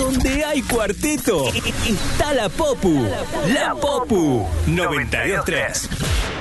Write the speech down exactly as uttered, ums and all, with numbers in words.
donde hay cuarteto, está la Popu. La Popu noventa y dos tres.